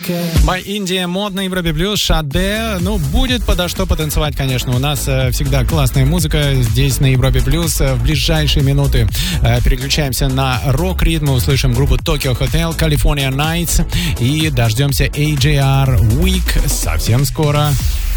By Indie, мод на Европе Плюс, Шаде. Ну, будет подо что потанцевать, конечно. У нас всегда классная музыка здесь на Европе Плюс. В ближайшие минуты переключаемся на рок-ритм. Мы услышим группу Tokyo Hotel, California Nights и дождемся AJR Week совсем скоро.